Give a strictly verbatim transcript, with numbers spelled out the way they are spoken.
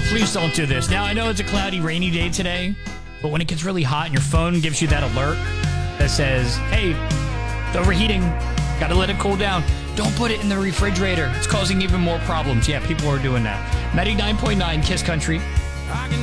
Please don't do this. Now, I know it's a cloudy, rainy day today, but when it gets really hot and your phone gives you that alert that says, hey, it's overheating, gotta let it cool down, don't put it in the refrigerator. It's causing even more problems. Yeah, people are doing that. ninety-nine point nine Kiss Country.